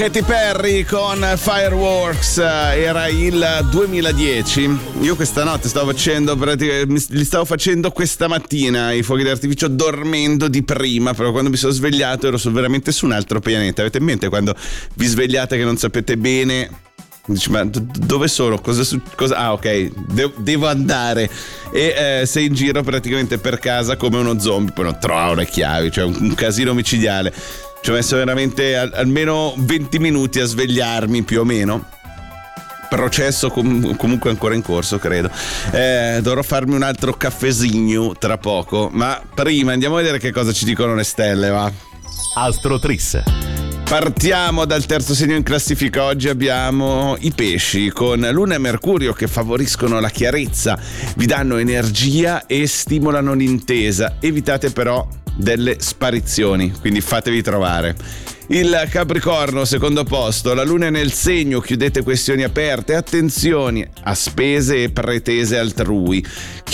Katy Perry con Fireworks, era il 2010. Io questa notte stavo facendo, li stavo facendo questa mattina i fuochi d'artificio dormendo di prima, però quando mi sono svegliato ero veramente su un altro pianeta. Avete in mente quando vi svegliate che non sapete bene? Dici, ma dove sono? Cosa? Ah, ok, devo andare. E sei in giro praticamente per casa come uno zombie, poi non trova le chiavi, cioè un casino micidiale. Ci ho messo veramente almeno 20 minuti a svegliarmi, più o meno. Processo comunque ancora in corso, credo. Dovrò farmi un altro caffesigno tra poco, ma prima andiamo a vedere che cosa ci dicono le stelle, va? Astrotris. Partiamo dal terzo segno in classifica. Oggi abbiamo i pesci, con Luna e Mercurio che favoriscono la chiarezza, vi danno energia e stimolano l'intesa. Evitate però delle sparizioni, quindi fatevi trovare. Il Capricorno, secondo posto, la Luna è nel segno, chiudete questioni aperte, attenzioni a spese e pretese altrui.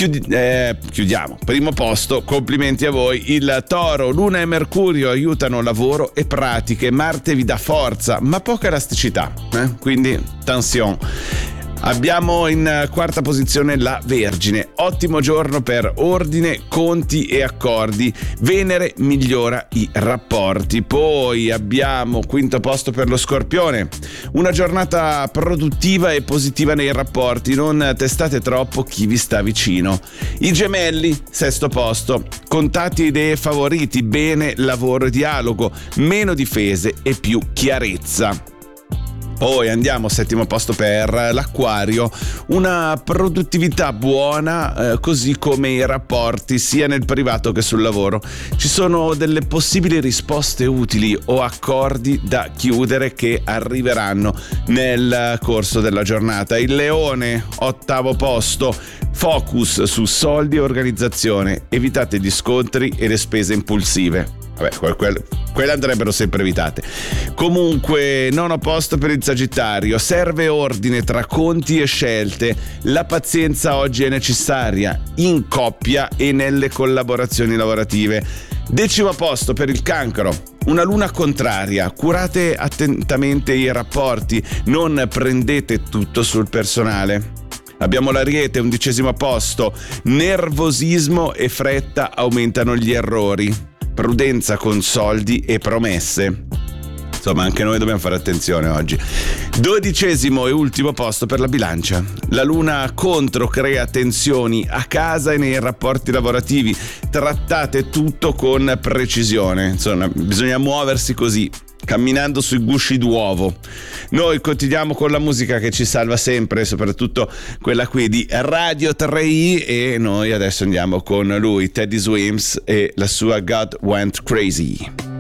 Chiudiamo. Primo posto, complimenti a voi. Il Toro, Luna e Mercurio aiutano lavoro e pratiche, Marte vi dà forza ma poca elasticità, quindi attenzione. Abbiamo in quarta posizione la Vergine, ottimo giorno per ordine, conti e accordi, Venere migliora i rapporti. Poi abbiamo quinto posto per lo Scorpione, una giornata produttiva e positiva nei rapporti, non testate troppo chi vi sta vicino. I Gemelli, sesto posto, contatti e idee favoriti, bene lavoro e dialogo, meno difese e più chiarezza. Poi andiamo settimo posto per l'Acquario, una produttività buona, così come i rapporti sia nel privato che sul lavoro. Ci sono delle possibili risposte utili o accordi da chiudere che arriveranno nel corso della giornata. Il Leone, ottavo posto, focus su soldi e organizzazione, evitate gli scontri e le spese impulsive. Vabbè, quelle andrebbero sempre evitate. Comunque, nono posto per il Sagittario, serve ordine tra conti e scelte, la pazienza oggi è necessaria in coppia e nelle collaborazioni lavorative. Decimo posto per il Cancro, una luna contraria, curate attentamente i rapporti, non prendete tutto sul personale. Abbiamo l'Ariete, undicesimo posto, nervosismo e fretta aumentano gli errori. Prudenza con soldi e promesse. Insomma, anche noi dobbiamo fare attenzione oggi. Dodicesimo e ultimo posto per la Bilancia. La Luna contro crea tensioni a casa e nei rapporti lavorativi. Trattate tutto con precisione. Insomma, bisogna muoversi così, camminando sui gusci d'uovo. Noi continuiamo con la musica che ci salva sempre, soprattutto quella qui di Radio 3i, e noi adesso andiamo con lui, Teddy Swims, e la sua God Went Crazy.